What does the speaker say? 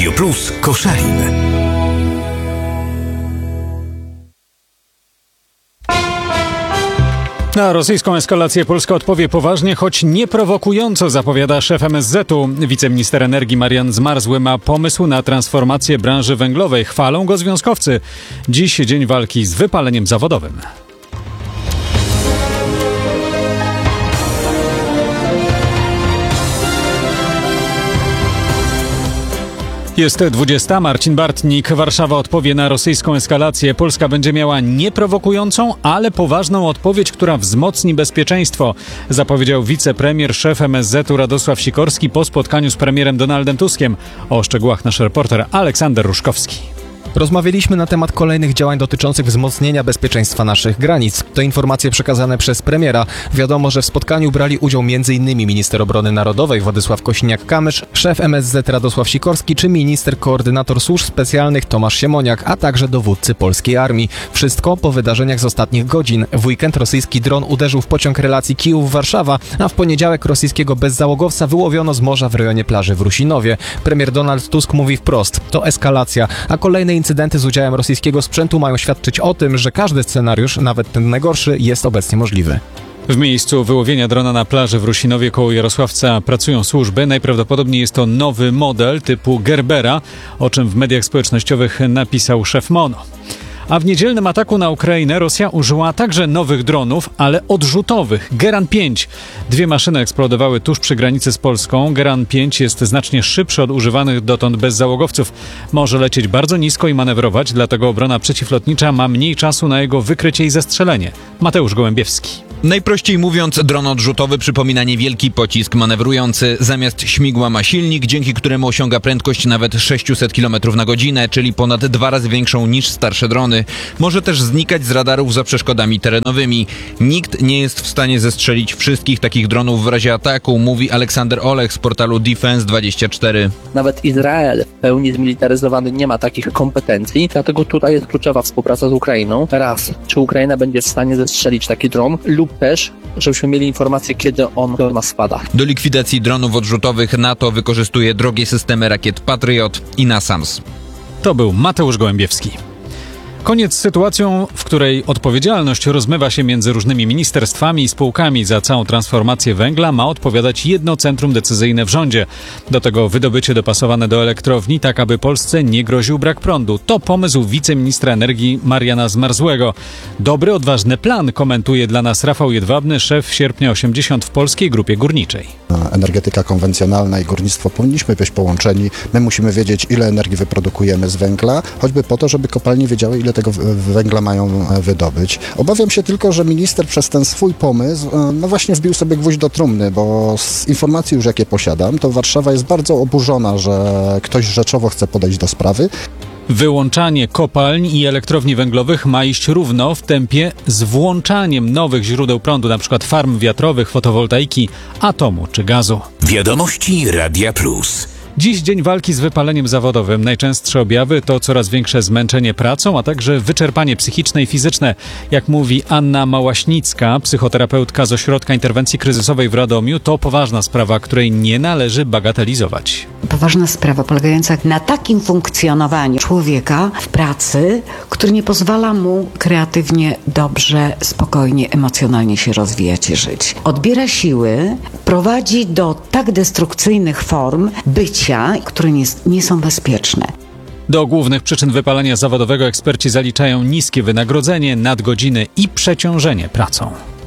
Radio Plus Koszalin. Na rosyjską eskalację Polska odpowie poważnie, choć nieprowokująco, zapowiada szef MSZ-u. Wiceminister energii Marian Zmarzły ma pomysł na transformację branży węglowej. Chwalą go związkowcy. Dziś dzień walki z wypaleniem zawodowym. Jest 20. Marcin Bartnik. Warszawa odpowie na rosyjską eskalację. Polska będzie miała nieprowokującą, ale poważną odpowiedź, która wzmocni bezpieczeństwo, zapowiedział wicepremier, szef MSZ-u Radosław Sikorski po spotkaniu z premierem Donaldem Tuskiem. O szczegółach nasz reporter Aleksander Ruszkowski. Rozmawialiśmy na temat kolejnych działań dotyczących wzmocnienia bezpieczeństwa naszych granic. To informacje przekazane przez premiera. Wiadomo, że w spotkaniu brali udział m.in. minister obrony narodowej Władysław Kosiniak-Kamysz, szef MSZ Radosław Sikorski czy minister koordynator służb specjalnych Tomasz Siemoniak, a także dowódcy polskiej armii. Wszystko po wydarzeniach z ostatnich godzin. W weekend rosyjski dron uderzył w pociąg relacji Kijów-Warszawa, a w poniedziałek rosyjskiego bezzałogowca wyłowiono z morza w rejonie plaży w Rusinowie. Premier Donald Tusk mówi wprost: to eskalacja, a kolejne incydenty z udziałem rosyjskiego sprzętu mają świadczyć o tym, że każdy scenariusz, nawet ten najgorszy, jest obecnie możliwy. W miejscu wyłowienia drona na plaży w Rusinowie koło Jarosławca pracują służby. Najprawdopodobniej jest to nowy model typu Gerbera, o czym w mediach społecznościowych napisał szef MONO. A w niedzielnym ataku na Ukrainę Rosja użyła także nowych dronów, ale odrzutowych. Geran 5. Dwie maszyny eksplodowały tuż przy granicy z Polską. Geran 5 jest znacznie szybszy od używanych dotąd bezzałogowców. Może lecieć bardzo nisko i manewrować, dlatego obrona przeciwlotnicza ma mniej czasu na jego wykrycie i zestrzelenie. Mateusz Gołębiewski. Najprościej mówiąc, dron odrzutowy przypomina niewielki pocisk manewrujący. Zamiast śmigła ma silnik, dzięki któremu osiąga prędkość nawet 600 km na godzinę, czyli ponad 2 razy większą niż starsze drony. Może też znikać z radarów za przeszkodami terenowymi. Nikt nie jest w stanie zestrzelić wszystkich takich dronów w razie ataku, mówi Aleksander Olech z portalu Defense24. Nawet Izrael w pełni zmilitaryzowany nie ma takich kompetencji, dlatego tutaj jest kluczowa współpraca z Ukrainą. Raz, czy Ukraina będzie w stanie zestrzelić taki dron, lub też, żebyśmy mieli informację, kiedy on ma spadać. Do likwidacji dronów odrzutowych NATO wykorzystuje drogie systemy rakiet Patriot i NASAMS. To był Mateusz Gołębiewski. Koniec z sytuacją, w której odpowiedzialność rozmywa się między różnymi ministerstwami i spółkami. Za całą transformację węgla ma odpowiadać jedno centrum decyzyjne w rządzie. Do tego wydobycie dopasowane do elektrowni, tak aby Polsce nie groził brak prądu. To pomysł wiceministra energii Mariana Zmarzłego. Dobry, odważny plan, komentuje dla nas Rafał Jedwabny, szef Sierpnia 80 w Polskiej Grupie Górniczej. Energetyka konwencjonalna i górnictwo powinniśmy być połączeni. My musimy wiedzieć, ile energii wyprodukujemy z węgla, choćby po to, żeby kopalnie wiedziały, ile tego węgla mają wydobyć. Obawiam się tylko, że minister przez ten swój pomysł właśnie wbił sobie gwóźdź do trumny, bo z informacji już jakie posiadam, to Warszawa jest bardzo oburzona, że ktoś rzeczowo chce podejść do sprawy. Wyłączanie kopalń i elektrowni węglowych ma iść równo w tempie z włączaniem nowych źródeł prądu, np. farm wiatrowych, fotowoltaiki, atomu czy gazu. Wiadomości Radia Plus. Dziś dzień walki z wypaleniem zawodowym. Najczęstsze objawy to coraz większe zmęczenie pracą, a także wyczerpanie psychiczne i fizyczne. Jak mówi Anna Małaśnicka, psychoterapeutka z Ośrodka Interwencji Kryzysowej w Radomiu, to poważna sprawa, której nie należy bagatelizować. Poważna sprawa polegająca na takim funkcjonowaniu człowieka w pracy, który nie pozwala mu kreatywnie, dobrze, spokojnie, emocjonalnie się rozwijać i żyć. Odbiera siły, prowadzi do tak destrukcyjnych form bycia, które nie są bezpieczne. Do głównych przyczyn wypalenia zawodowego eksperci zaliczają niskie wynagrodzenie, nadgodziny i przeciążenie pracą.